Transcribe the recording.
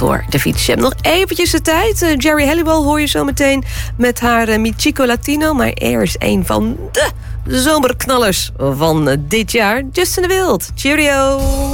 voor de fiets. Je hebt nog eventjes de tijd. Jerry Halliwell hoor je zo meteen met haar Mi Chico Latino. Maar er is een van de zomerknallers van dit jaar. Justin de Wild. Cheerio!